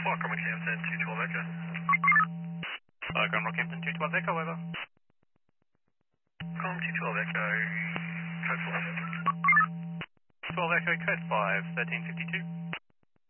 Welcome, Rockhampton, 212 Echo. Welcome, Rockhampton, 212 Echo, over. Welcome, 212 Echo, code 5. 12 Echo, code 5, 1352.